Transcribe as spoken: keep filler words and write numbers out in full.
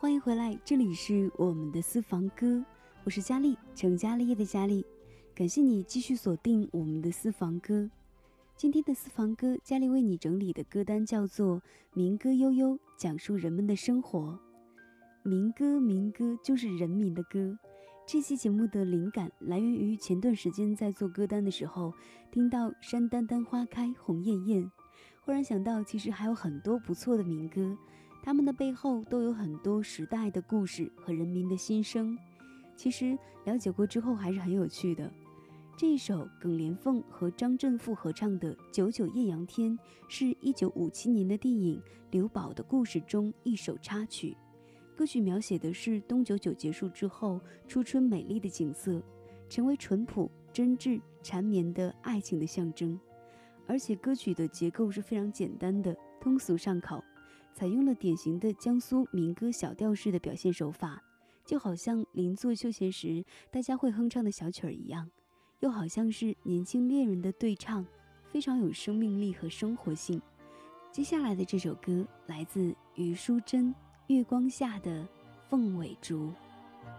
欢迎回来，这里是我们的私房歌，我是佳丽，成家立业的佳丽。感谢你继续锁定我们的私房歌。今天的私房歌，佳丽为你整理的歌单叫做民歌悠悠，讲述人们的生活。民歌民歌就是人民的歌。这期节目的灵感来源于前段时间在做歌单的时候，听到山丹丹花开红艳艳，忽然想到其实还有很多不错的民歌，他们的背后都有很多时代的故事和人民的心声。其实了解过之后还是很有趣的。这一首耿莲凤和张振富合唱的《九九艳阳天》是一九五七年的电影《刘宝的故事》中一首插曲。歌曲描写的是冬九九结束之后初春美丽的景色，成为淳朴真挚缠绵的爱情的象征。而且歌曲的结构是非常简单的，通俗上口，采用了典型的江苏民歌小调式的表现手法，就好像邻座休闲时大家会哼唱的小曲儿一样，又好像是年轻恋人的对唱，非常有生命力和生活性。接下来的这首歌来自余淑珍《月光下的凤尾竹》。